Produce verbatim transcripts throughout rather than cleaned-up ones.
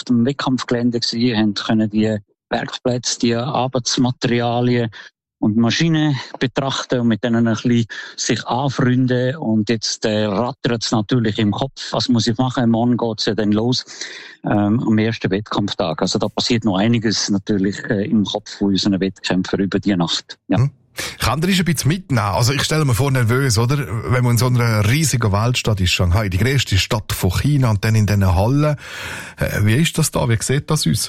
auf dem Wettkampfgelände gewesen, haben können die Werkplätze, die Arbeitsmaterialien und Maschinen betrachten und mit denen ein bisschen sich anfreunden. Und jetzt äh, rattert es natürlich im Kopf. Was muss ich machen? Morgen geht's ja dann los ähm, am ersten Wettkampftag. Also da passiert noch einiges natürlich äh, im Kopf von unseren Wettkämpfern über die Nacht. Ja. Hm. Kann dir ein bisschen mitnehmen? Also ich stelle mir vor, nervös, oder? Wenn man in so einer riesigen Weltstadt ist, Shanghai, die grösste Stadt von China, und dann in diesen Hallen. Äh, wie ist das da? Wie sieht das aus?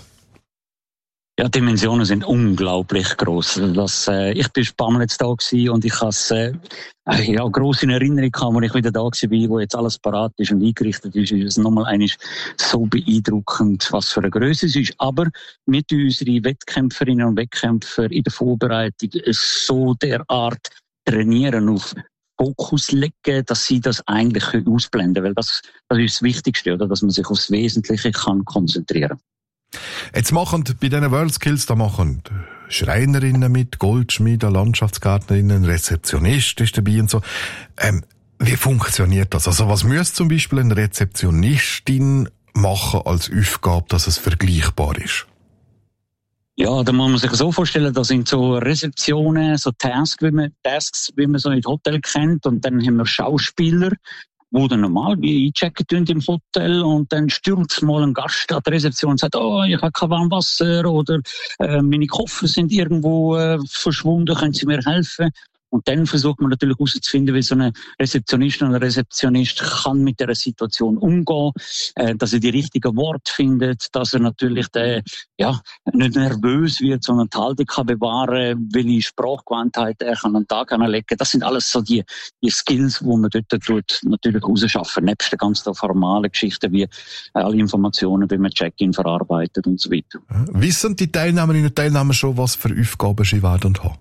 Ja, die Dimensionen sind unglaublich gross. Das, äh, ich bin ein paar Mal jetzt da gewesen und ich habe äh, ja, gross in Erinnerung gehabt, als ich wieder da war, wo jetzt alles parat ist und eingerichtet ist. Ist es nochmal eigentlich so beeindruckend, was für eine Größe es ist. Aber mit unseren Wettkämpferinnen und Wettkämpfer in der Vorbereitung so derart trainieren, auf Fokus legen, dass sie das eigentlich ausblenden können. Weil das, das ist das Wichtigste, oder? Dass man sich aufs Wesentliche kann konzentrieren. Jetzt machen bei diesen WorldSkills, da machen Schreinerinnen mit, Goldschmiede, Landschaftsgärtnerinnen, Rezeptionist ist dabei und so. Ähm, wie funktioniert das? Also was müsste zum Beispiel eine Rezeptionistin machen als Aufgabe, dass es vergleichbar ist? Ja, da muss man sich so vorstellen, das sind so Rezeptionen, so Tasks, wie man, Tasks, wie man so in Hotel kennt, und dann haben wir Schauspieler, wo dann normal wie einchecken tun im Hotel, und dann stürzt mal ein Gast an der Rezeption und sagt, oh, ich habe kein warmes Wasser, oder äh, meine Koffer sind irgendwo äh, verschwunden, können Sie mir helfen? Und dann versucht man natürlich herauszufinden, wie so eine Rezeptionistin oder Rezeptionist kann mit dieser Situation umgehen, äh, dass er die richtigen Worte findet, dass er natürlich der, ja, nicht nervös wird, sondern die Haltung kann bewahren, welche Sprachgewandtheit er kann an den Tag anlegen. Das sind alles so die, die Skills, die man dort tut, natürlich rausschaffen, nebst den ganzen formalen Geschichten wie alle Informationen, wie man Check-in verarbeitet und so weiter. Wissen die Teilnehmerinnen und Teilnehmer schon, was für Aufgaben sie werden haben?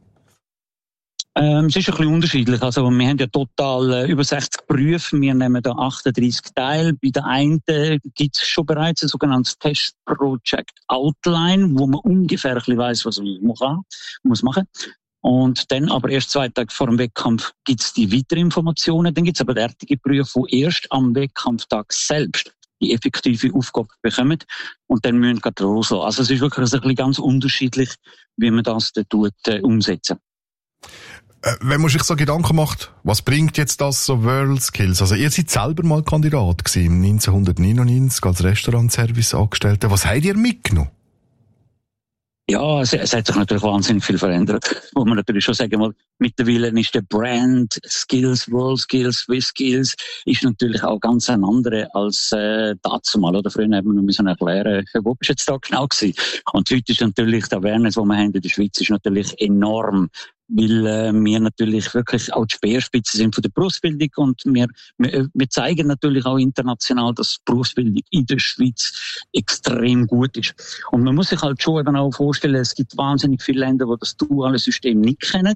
Ähm, es ist ein bisschen unterschiedlich. Also, wir haben ja total äh, über sechzig Berufe. Wir nehmen da achtunddreissig teil. Bei der einen gibt es schon bereits ein sogenanntes Test-Project Outline, wo man ungefähr ein bisschen weiss, was man machen muss. Und dann aber erst zwei Tage vor dem Wettkampf gibt es die weiteren Informationen. Dann gibt es aber derartige Berufe, die erst am Wettkampftag selbst die effektive Aufgabe bekommen und dann müssen wir loslassen. Also es ist wirklich ein bisschen ganz unterschiedlich, wie man das da tut, äh, umsetzen. Wenn man sich so Gedanken macht, was bringt jetzt das so WorldSkills? Also ihr seid selber mal Kandidat gewesen, neunzehnhundertneunundneunzig als Restaurantservice-Angestellter. Was habt ihr mitgenommen? Ja, es, es hat sich natürlich wahnsinnig viel verändert. Muss man natürlich schon sagen, mal, mittlerweile ist der Brand Skills, WorldSkills, SwissSkills, ist natürlich auch ganz ein anderer als äh, dazu mal. Oder früher haben wir noch müssen erklären, wo bist jetzt da genau gewesen? Und heute ist natürlich die Awareness, die wir haben in der Schweiz, ist natürlich enorm. Weil äh, wir natürlich wirklich auch die Speerspitze sind von der Berufsbildung, und wir, wir, wir zeigen natürlich auch international, dass die Berufsbildung in der Schweiz extrem gut ist. Und man muss sich halt schon eben auch vorstellen, es gibt wahnsinnig viele Länder, die das duale System nicht kennen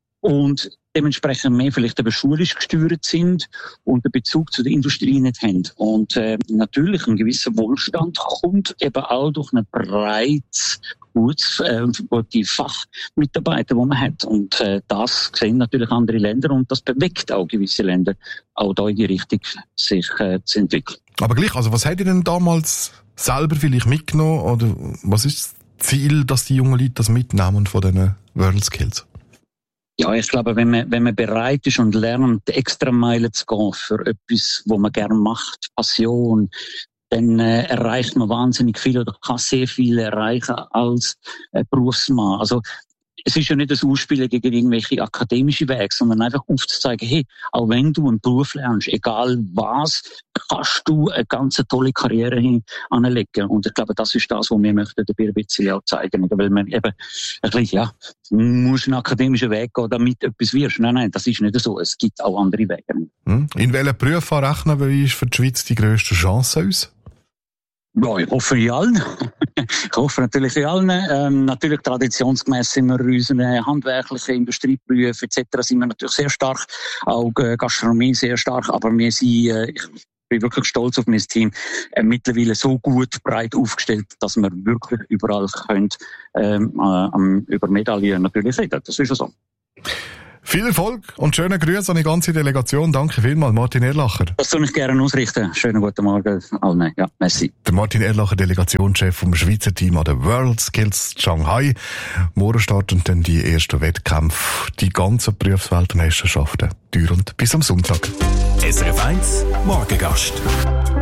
und dementsprechend mehr vielleicht eben schulisch gesteuert sind und den Bezug zu der Industrie nicht haben. Und äh, natürlich ein gewisser Wohlstand kommt eben auch durch ein breites, gutes, äh, gute Fachmitarbeiter, die man hat. Und äh, das sehen natürlich andere Länder, und das bewegt auch gewisse Länder, auch da in die Richtung sich äh, zu entwickeln. Aber gleich, also was habt ihr denn damals selber vielleicht mitgenommen, oder was ist das Ziel, dass die jungen Leute das mitnehmen von diesen WorldSkills? Ja, ich glaube, wenn man, wenn man bereit ist und lernt, extra Meilen zu gehen für etwas, was man gerne macht, Passion, dann äh, erreicht man wahnsinnig viel oder kann sehr viel erreichen als äh, Berufsmann. Also es ist ja nicht das Ausspielen gegen irgendwelche akademische Wege, sondern einfach aufzuzeigen, hey, auch wenn du einen Beruf lernst, egal was, kannst du eine ganz tolle Karriere hin anlegen. Und ich glaube, das ist das, was wir möchten dabei ein bisschen auch zeigen. Oder weil man eben ein bisschen, ja, muss einen akademischen Weg gehen, damit etwas wirst. Nein, nein, das ist nicht so. Es gibt auch andere Wege. In welchen Berufen rechnen wir für die Schweiz die grösste Chance aus? Ja, ich hoffe in allen. Ich hoffe natürlich in allen. Ähm, natürlich traditionsgemäß sind wir in unseren handwerklichen Industrieberufen et cetera sind wir natürlich sehr stark, auch äh, Gastronomie sehr stark, aber wir sind, äh, ich bin wirklich stolz auf mein Team, äh, mittlerweile so gut breit aufgestellt, dass wir wirklich überall können, ähm, äh, über Medaillen natürlich reden. Das ist ja so. Viel Erfolg und schöne Grüße an die ganze Delegation. Danke vielmals, Martin Erlacher. Das soll ich gerne ausrichten. Schönen guten Morgen allen. Ja, merci. Der Martin Erlacher, Delegationschef vom Schweizer Team an der World Skills Shanghai. Morgen starten dann die ersten Wettkämpfe, die ganzen Berufsweltmeisterschaften, dauernd bis am Sonntag. S R F eins Morgengast.